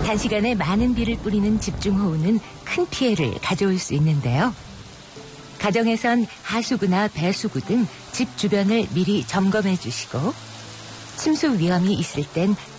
단시간에 많은 비를 뿌리는 집중호우는 큰 피해를 가져올 수 있는데요. 가정에선 하수구나 배수구 등 집 주변을 미리 점검해 주시고 침수 위험이 있을 땐